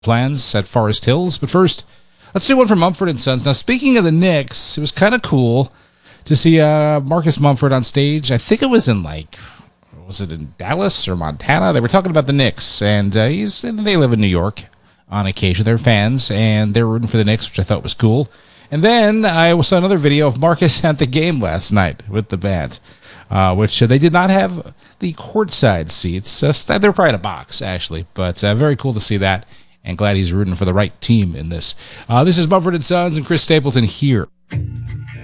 plans at Forest Hills. But first, let's do one from Mumford & Sons. Now, speaking of the Knicks, it was kind of cool to see Marcus Mumford on stage. I think it was in, was it in Dallas or Montana? They were talking about the Knicks, and they live in New York on occasion. They're fans, and they're rooting for the Knicks, which I thought was cool. And then I saw another video of Marcus at the game last night with the band, which they did not have the courtside seats. They're probably in a box, actually, but very cool to see that. And glad he's rooting for the right team in this. This is Mumford & Sons and Chris Stapleton here.